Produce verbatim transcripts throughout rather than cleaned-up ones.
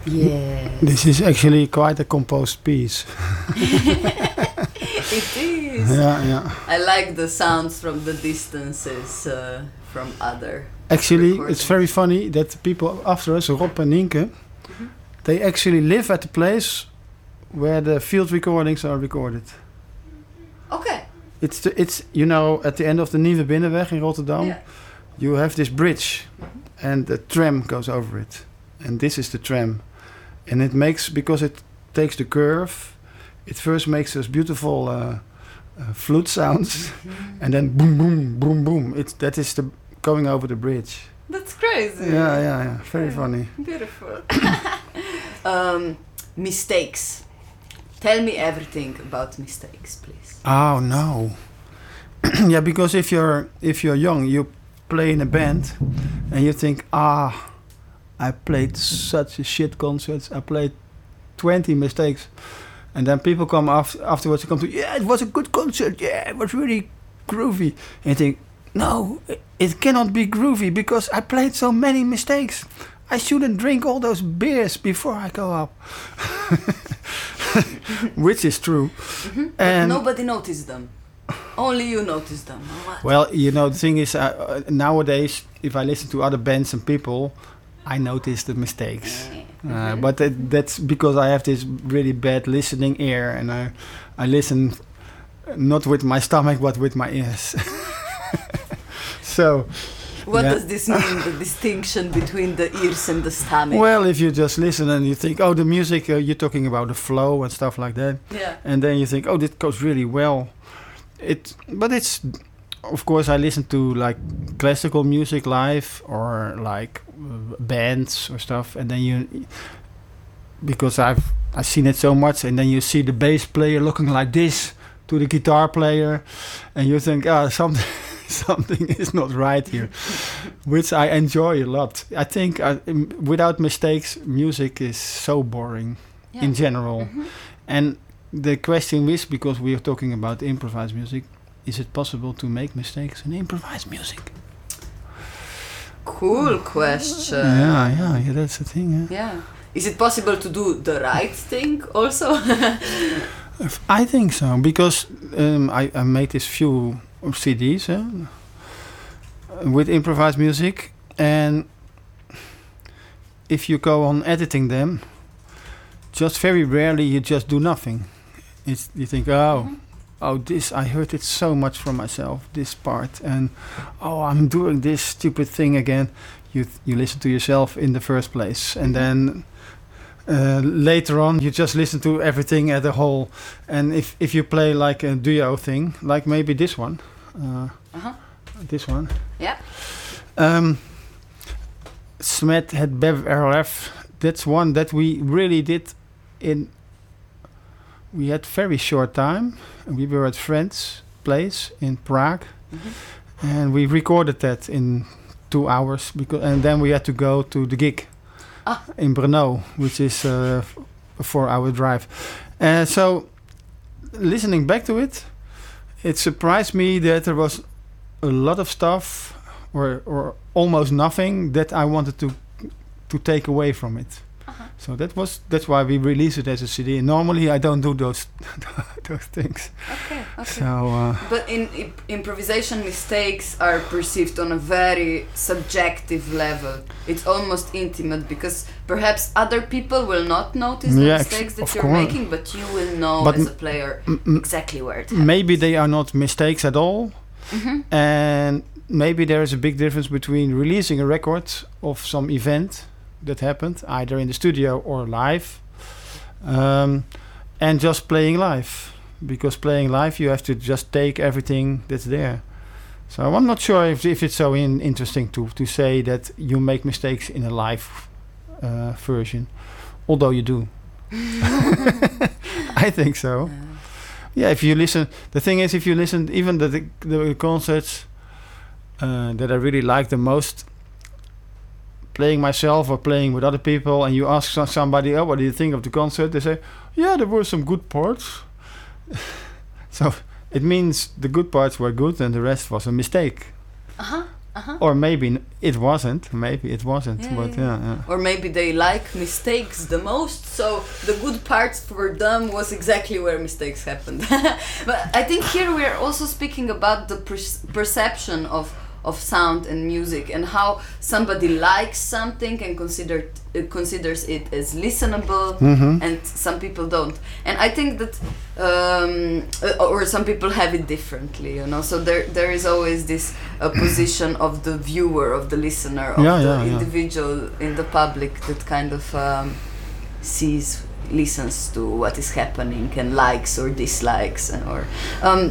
Yes. This is actually quite a composed piece. It is. Yeah, yeah. I like the sounds from the distances uh, from other. Actually, recordings. it's very funny that the people after us, Rob and Nienke, Mhm. they actually live at the place where the field recordings are recorded. Okay. It's the, it's you know at the end of the Nieuwe Binnenweg in Rotterdam, Yeah. you have this bridge, and the tram goes over it, and this is the tram, and it makes because it takes the curve, it first makes those beautiful uh, uh, flute sounds, and then boom boom boom boom. It's that is the going over the bridge. That's crazy. Yeah, yeah, yeah. Very Yeah. funny. Beautiful. um, mistakes. Tell me everything about mistakes, please. Oh no. Yeah, because if you're if you're young, you play in a band, and you think, ah, I played such a shit concert. I played twenty mistakes, and then people come after afterwards. They come to, yeah, it was a good concert. Yeah, it was really groovy. And you think, no, it, it cannot be groovy because I played so many mistakes. I shouldn't drink all those beers before I go up. Which is true. Mm-hmm. But And nobody noticed them. Only you noticed them. or What? well, you know, the thing is, uh, uh, nowadays, if I listen to other bands and people, I notice the mistakes. Uh, Mhm. but that, that's because I have this really bad listening ear, and I, I listen not with my stomach but with my ears. So, What yeah. does this mean, the distinction between the ears and the stomach? well, if you just listen and you think, oh, the music, uh, you're talking about the flow and stuff like that, Yeah. and then you think, oh, this goes really well. It, but it's, of course, I listen to like classical music live or like uh, bands or stuff, and then you, because I've I've seen it so much, and then you see the bass player looking like this to the guitar player, and you think, ah, something something is not right here, which I enjoy a lot. I think I, m- without mistakes, music is so boring Yeah. in general. Mhm. And the question is, because we are talking about improvised music, is it possible to make mistakes in improvised music? Cool question. yeah, yeah, yeah, that's the thing. Yeah. Yeah. Is it possible to do the right thing also? I think so, because um, I, I made this few C Ds eh, with improvised music, and if you go on editing them, just very rarely you just do nothing. It's, you think, oh, Mhm. oh, this, I heard it so much from myself, this part, and oh, I'm doing this stupid thing again. You you listen to yourself in the first place, and then uh, later on you just listen to everything as a whole. And if if you play like a duo thing, like maybe this one, uh, Uh-huh. this one, Yeah. um, Smet had Bev R F. That's one that we really did in. We had very short time. We were at friends' place in Prague, Mhm. and we recorded that in two hours. Because and then we had to go to the gig Ah. in Brno, which is uh, f- a four-hour drive. And so, listening back to it, it surprised me that there was a lot of stuff, or or almost nothing, that I wanted to to take away from it. Uh-huh. So that was that's why we released it as a C D. And normally I don't do those those things. Okay. Okay. So uh, But in imp- improvisation, mistakes are perceived on a very subjective level. It's almost intimate because perhaps other people will not notice the Yeah, ex- mistakes that of you're course. making, but you will know But as m- a player m- m- exactly where it happens. maybe they are not mistakes at all, Mhm. and maybe there is a big difference between releasing a record of some event that happened either in the studio or live, um, and just playing live. Because playing live, you have to just take everything that's there. So I'm not sure if, if it's so in, interesting to to say that you make mistakes in a live uh, version, although you do. I think so. Uh, Yeah, if you listen, the thing is, if you listen, even the the, the concerts uh, that I really like the most, playing myself or playing with other people, and you ask so- somebody, "Oh, what do you think of the concert?" They say, "Yeah, there were some good parts." So it means the good parts were good, and the rest was a mistake. uh-huh. Uh-huh. Or maybe n- it wasn't. Maybe it wasn't. Yeah, but yeah. yeah, yeah. Or maybe they like mistakes the most, so the good parts for them was exactly where mistakes happened. But I think here we're also speaking about the per- perception of of sound and music, and how somebody likes something and considered uh, considers it as listenable, Mhm. and some people don't. And I think that, um, uh, or some people have it differently, you know. So there there is always this uh, position of the viewer, of the listener, of Yeah, the yeah, yeah. individual in the public that kind of um, sees, listens to what is happening and likes or dislikes, and, or. Um,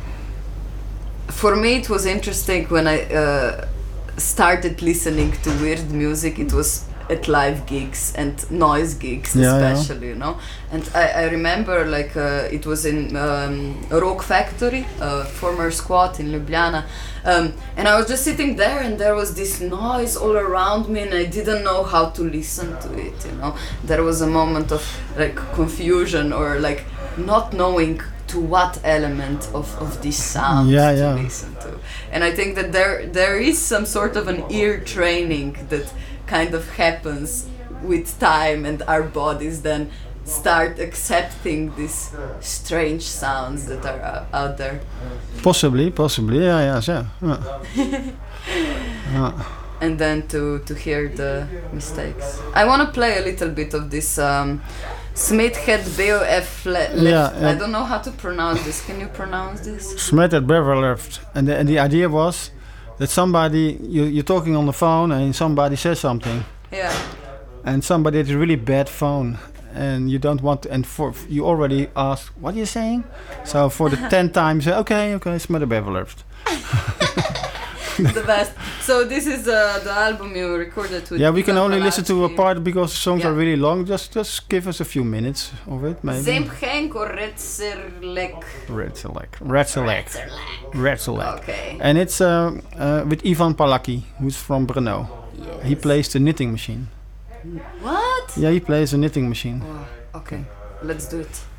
For me, it was interesting when I uh, started listening to weird music. It was at live gigs and noise gigs, Yeah, yeah. especially, you know. And I, I remember, like, uh, it was in um, Rock Factory, a former squat in Ljubljana. Um, and I was just sitting there, and there was this noise all around me, and I didn't know how to listen to it, you know. There was a moment of, like, confusion, or, like, not knowing to what element of, of this sound Yeah, to yeah. listen to. And I think that there there is some sort of an ear training that kind of happens with time, and our bodies then start accepting these strange sounds that are uh, out there. Possibly, possibly. Yeah, yeah, yeah. yeah. Yeah. And then to, to hear the mistakes. I want to play a little bit of this um, Smithhead B O F le- left. Yeah, yeah. I don't know how to pronounce this. Can you pronounce this? Smet at Beverleft, and the, and the idea was that somebody you you're talking on the phone and somebody says something, Yeah. and somebody has a really bad phone, and you don't want to, and for you already ask what are you saying, so for the tenth time you say okay okay Smet at Beverleft. The best. So this is uh, the album you recorded with. Yeah, we can Ivan only listen to a Palatsky. part because the songs are Yeah. really long. Just just give us a few minutes of it, maybe. Zemchenk or Retzerlek? Red Select, Red Select, Red Select. Okay. And it's uh, uh, with Ivan Palaki, who's from Brno. Yes. He plays the knitting machine. What? Yeah, he plays a knitting machine. Oh, okay. Let's do it.